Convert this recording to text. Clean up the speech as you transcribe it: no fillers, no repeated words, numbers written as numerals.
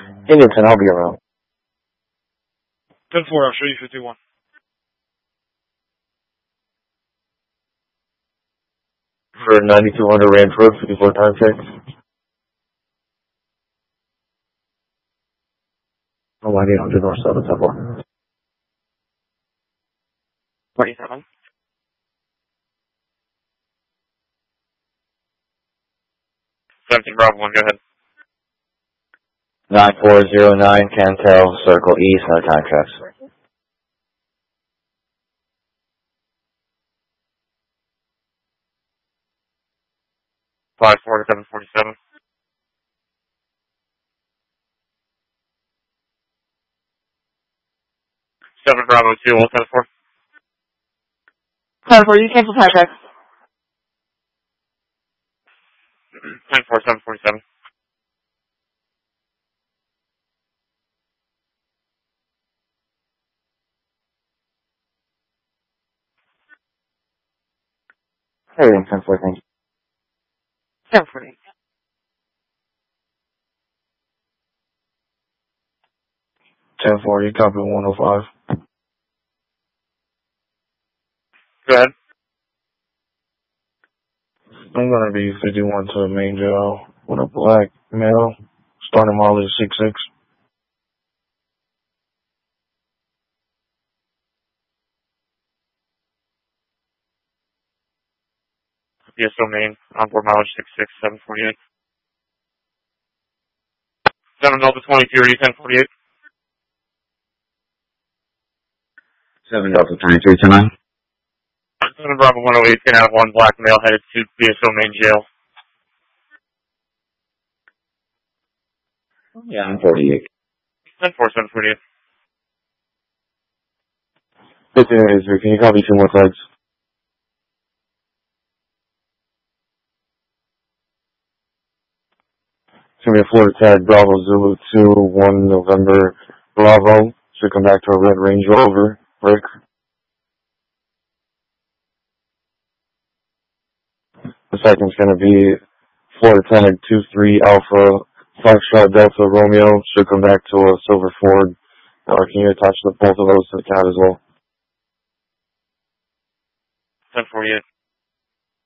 Indianton, I'll be around. 10-4, I'll show you 51. For 9200 Ranch Road, 54 time check. Oh, 9800 North South, 10-4. 47. 17 Bravo 1, go ahead. 9409 Cantel, Circle East, no time checks. Five 4 to 747. 7 Bravo 2, all 10-4. 10-4, you cancel time check. 10-4, 747. Everything 10-4, thank you. 10-4. 10-4, you copy 105. Go ahead. I'm gonna be 51 to the main jail with a black male, starting mileage 66. PSO main, onboard mileage 66, 748. 7 Delta 22, are you 1048? 7 Delta 23 tonight. 7 Bravo 108, 10 out of 1, black male headed to PSO main jail. Yeah, I'm 48. 10-4, 748. 1583, can you copy 2 more flags? It's gonna be a Florida tag, Bravo Zulu 2, 1 November, Bravo. Should come back to a red Range Rover, Rick. The second's gonna be Florida tag 2-3 Alpha, Foxtrot Delta Romeo. Should come back to a silver Ford. Can you attach both of those to the CAD as well? 1048.